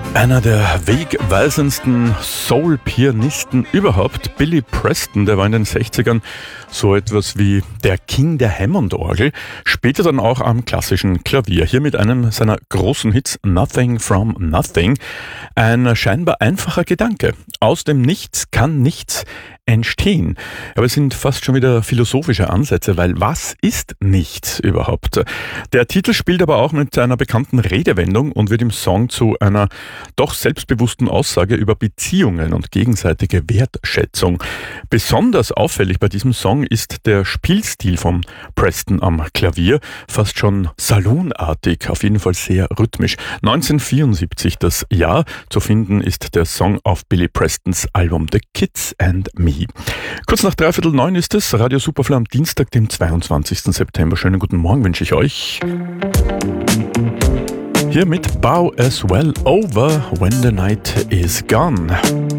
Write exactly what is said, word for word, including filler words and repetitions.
Einer der wegweisendsten Soul-Pianisten überhaupt, Billy Preston, der war in den sechzigern so etwas wie der King der Hammond-Orgel, später dann auch am klassischen Klavier. Hier mit einem seiner großen Hits Nothing from Nothing. Ein scheinbar einfacher Gedanke. Aus dem Nichts kann nichts entstehen. Aber es sind fast schon wieder philosophische Ansätze, weil was ist nichts überhaupt? Der Titel spielt aber auch mit einer bekannten Redewendung und wird im Song zu einer doch selbstbewussten Aussage über Beziehungen und gegenseitige Wertschätzung. Besonders auffällig bei diesem Song ist der Spielstil von Preston am Klavier, fast schon saloonartig, auf jeden Fall sehr rhythmisch. neunzehnhundertvierundsiebzig das Jahr, zu finden ist der Song auf Billy Prestons Album The Kids and Me. Kurz nach dreiviertel neun ist es, Radio Superfly am Dienstag, dem zweiundzwanzigsten September. Schönen guten Morgen wünsche ich euch. Hier mit Bow as Well Over When the Night is Gone.